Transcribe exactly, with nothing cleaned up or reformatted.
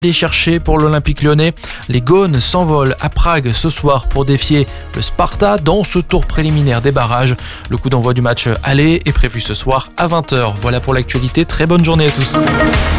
Les chercher pour l'Olympique lyonnais. Les Gaunes s'envolent à Prague ce soir pour défier le Sparta dans ce tour préliminaire des barrages. Le coup d'envoi du match aller est prévu ce soir à vingt heures. Voilà pour l'actualité, très bonne journée à tous.